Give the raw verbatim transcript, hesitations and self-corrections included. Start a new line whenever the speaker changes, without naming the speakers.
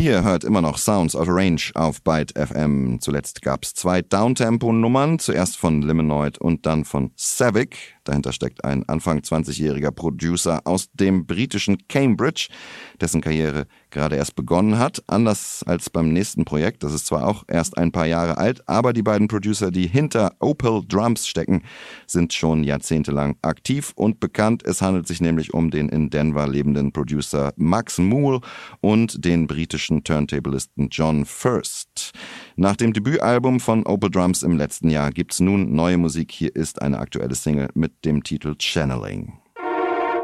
Ihr hört immer noch Sounds of Range auf Byte F M. Zuletzt gab's zwei Downtempo-Nummern, zuerst von Liminoid und dann von Savick. Dahinter steckt ein Anfang zwanzigjähriger Producer aus dem britischen Cambridge, dessen Karriere gerade erst begonnen hat. Anders als beim nächsten Projekt, das ist zwar auch erst ein paar Jahre alt, aber die beiden Producer, die hinter Opal Drums stecken, sind schon jahrzehntelang aktiv und bekannt. Es handelt sich nämlich um den in Denver lebenden Producer Max Moole und den britischen Turntablisten John First. Nach dem Debütalbum von Opal Drums im letzten Jahr gibt's nun neue Musik. Hier ist eine aktuelle Single mit dem Titel Channeling.